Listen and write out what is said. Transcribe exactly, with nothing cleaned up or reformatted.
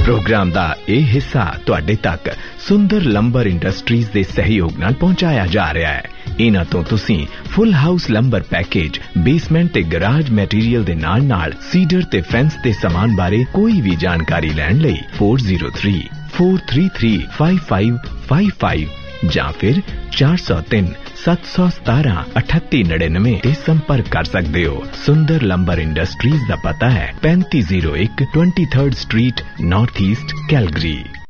Programme दा ਇਹ ਹਿੱਸਾ ਤੁਹਾਡੇ ਤੱਕ ਸੁੰਦਰ ਲੰਬਰ ਇੰਡਸਟਰੀਜ਼ ਦੇ ਸਹਿਯੋਗ ਨਾਲ ਪਹੁੰਚਾਇਆ ਜਾ ਰਿਹਾ ਹੈ। ਇਹਨਾਂ ਤੋਂ ਤੁਸੀਂ ਫੁੱਲ ਹਾਊਸ ਲੰਬਰ ਪੈਕੇਜ, ਬੇਸਮੈਂਟ ਤੇ ਗਰਾਜ ਮਟੀਰੀਅਲ ਦੇ ਨਾਲ ਨਾਲ ਸੀਡਰ ਤੇ ਫੈਂਸ ਦੇ ਸਮਾਨ ਬਾਰੇ ਕੋਈ ਵੀ ਜਾਣਕਾਰੀ ਲੈਣ ਲਈ four zero three four three three five five five five ਜਾਂ ਫਿਰ ਚਾਰ ਸੌ ਤਿੰਨ ਸੱਤ ਸੌ ਸਤਾਰਾਂ ਅਠੱਤੀ ਨੜਿਨਵੇਂ ਤੇ ਸੰਪਰਕ ਕਰ ਸਕਦੇ ਹੋ। ਸੁੰਦਰ ਲੰਬਰ ਇੰਡਸਟਰੀਜ਼ ਦਾ ਪਤਾ ਹੈ ਪੈਂਤੀ ਜ਼ੀਰੋ ਇੱਕ twenty third street, north East, Calgary.